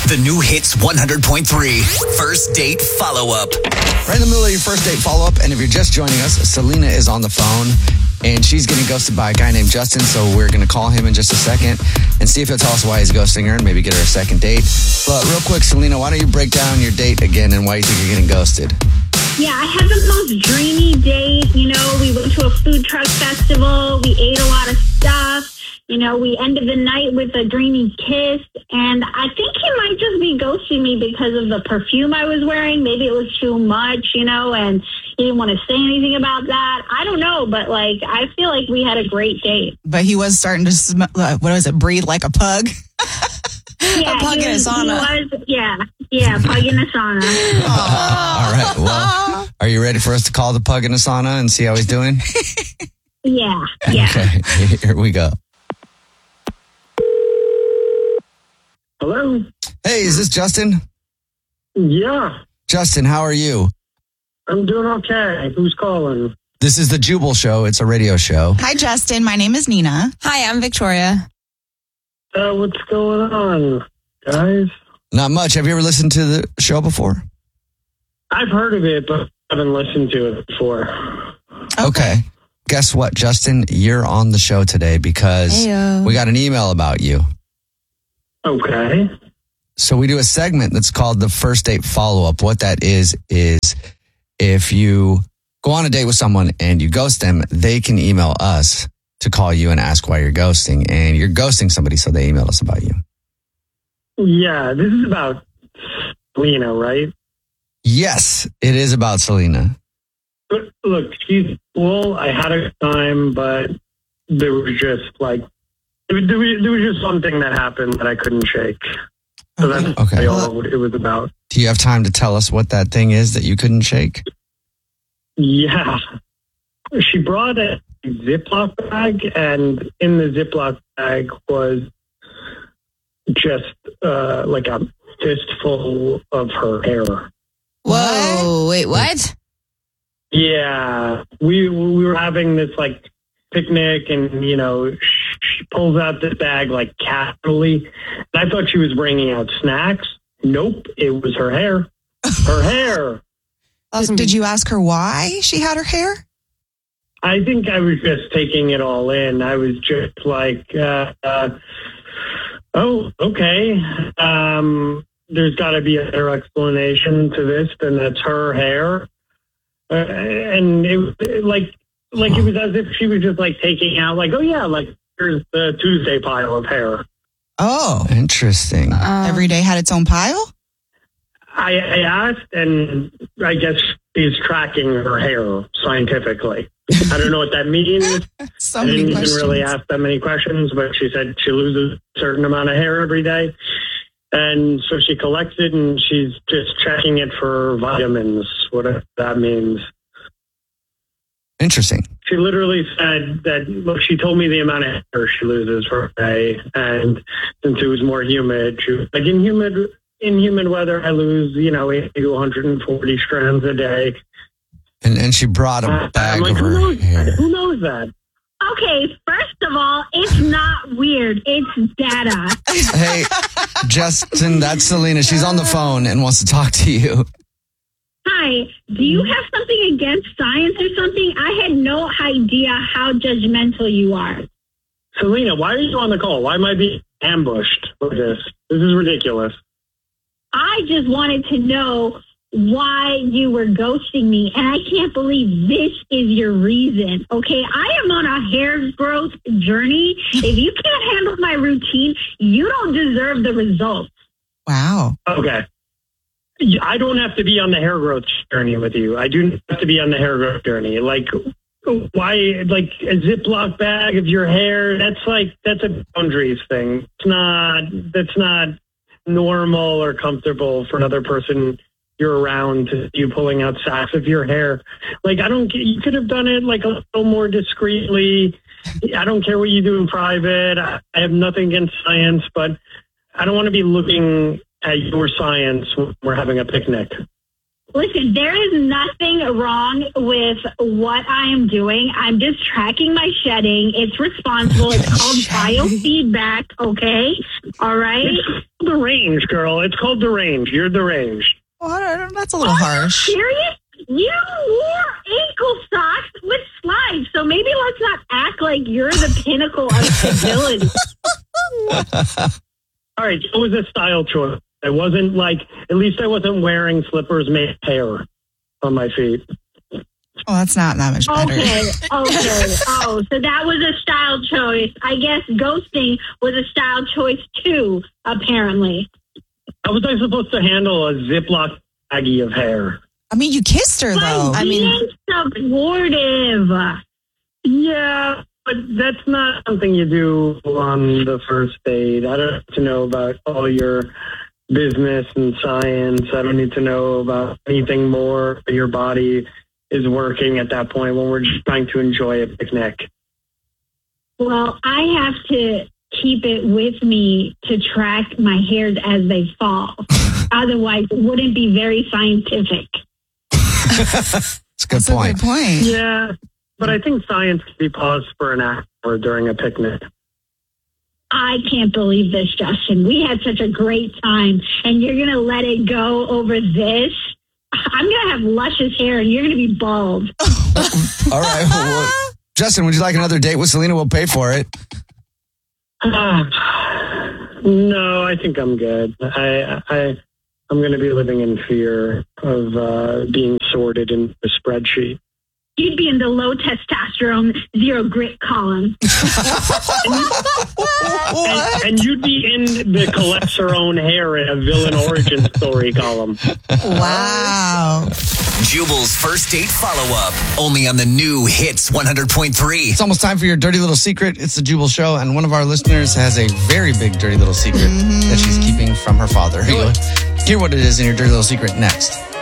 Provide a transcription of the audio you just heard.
The new Hits 100.3 First Date Follow-Up. Right in the middle of your first date follow-up, and if you're just joining us, Selena is on the phone, and she's getting ghosted by a guy named Justin, so we're going to call him in just a second and see if he'll tell us why he's ghosting her and maybe get her a second date. But real quick, Selena, why don't you break down your date again and why you think you're getting ghosted? Yeah, I had the most dreamy date. You know, we went to a food truck festival. We ate a lot of stuff. You know, we ended the night with a dreamy kiss. And I think he might just be ghosting me because of the perfume I was wearing. Maybe it was too much, you know, and he didn't want to say anything about that. I don't know, but, like, I feel like we had a great date. But he was starting to, breathe like a pug? Yeah, a pug in a sauna. Pug in a sauna. All right, well, are you ready for us to call the pug in a sauna and see how he's doing? Yeah. Okay, here we go. Hello? Hey, is this Justin? Yeah, Justin, how are you? I'm doing okay. Who's calling? This is the Jubal Show. It's a radio show. Hi, Justin. My name is Nina. Hi, I'm Victoria. What's going on, guys? Not much. Have you ever listened to the show before? I've heard of it, but I haven't listened to it before. Okay. Guess what, Justin? You're on the show today because we got an email about you. Okay. So we do a segment that's called the First Date Follow-Up. What that is if you go on a date with someone and you ghost them, they can email us to call you and ask why you're ghosting. And you're ghosting somebody, so they emailed us about you. Yeah, this is about Selena, right? Yes, it is about Selena. But look, she's cool. I had a good time, but there was just there was just something that happened that I couldn't shake. So that's really all it was about. Do you have time to tell us what that thing is that you couldn't shake? Yeah. She brought a Ziploc bag, and in the Ziploc bag was just like a fistful of her hair. Whoa, wait, what? Yeah. We were having this like picnic, and you know, she pulls out this bag like casually, and I thought she was bringing out snacks. Nope, it was her hair. Her hair. Did you ask her why she had her hair? I think I was just taking it all in. I was just like, oh, okay. There's got to be a better explanation to this than that's her hair. And it was like it was as if she was just like taking out, like, oh yeah, like here's the Tuesday pile of hair. Oh, interesting. Every day had its own pile? I asked, and I guess she's tracking her hair scientifically. I don't know what that means. So I many didn't even questions. really ask that many questions, but she said she loses a certain amount of hair every day. And so she collects it, and she's just checking it for vitamins, whatever that means. Interesting. She literally said that, look, she told me the amount of hair she loses per day. And since it was more humid, she was like, in humid weather, I lose, 80 to 140 strands a day. And she brought a bag I'm like, of her hair. Who knows that? Okay, first of all, it's not weird. It's data. Hey, Justin, that's Selena. She's on the phone and wants to talk to you. Hi, do you have something against science or something? I had no idea how judgmental you are. Selena, why are you on the call? Why am I being ambushed with this? This is ridiculous. I just wanted to know why you were ghosting me, and I can't believe this is your reason. Okay, I am on a hair growth journey. If you can't handle my routine, you don't deserve the results. Wow. Okay. I don't have to be on the hair growth journey with you. I do have to be on the hair growth journey. Like, why, like a Ziploc bag of your hair? That's a boundaries thing. That's not normal or comfortable for another person you're around to you pulling out sacks of your hair. Like, you could have done it like a little more discreetly. I don't care what you do in private. I have nothing against science, but I don't want to be looking at your science when we're having a picnic. Listen, there is nothing wrong with what I am doing. I'm just tracking my shedding. It's responsible. It's called biofeedback, okay? All right? It's the rain. deranged, girl. It's called deranged. You're deranged. Well, I don't- that's a little harsh. Serious? You wore ankle socks with slides, so maybe let's not act like you're the pinnacle of civility. All right, it was a style choice. It wasn't like, at least I wasn't wearing slippers made of hair on my feet. Well, that's not that much better. Okay. Oh, so that was a style choice. I guess ghosting was a style choice too, apparently. How was I supposed to handle a Ziploc baggie of hair? I mean, you kissed her, though. By being supportive. Yeah, but that's not something you do on the first date. I don't have to know about all your business and science. I don't need to know about anything more. Your body is working at that point when we're just trying to enjoy a picnic. Well, I have to keep it with me to track my hairs as they fall. Otherwise, it wouldn't be very scientific. It's a good That's a point. good point. Yeah, but I think science can be paused for an hour during a picnic. I can't believe this, Justin. We had such a great time, and you're going to let it go over this? I'm going to have luscious hair, and you're going to be bald. All right. Well, Justin, would you like another date with Selena? We'll pay for it. No, I think I'm good. I'm going to be living in fear of being sorted in a spreadsheet. You'd be in the low testosterone, zero grit column. And you'd be in the collects her own hair in a villain origin story column. Wow. Jubal's first date follow-up, only on the new Hits 100.3. It's almost time for your dirty little secret. It's the Jubal Show, and one of our listeners has a very big dirty little secret that she's keeping from her father. Here what it is in your dirty little secret next.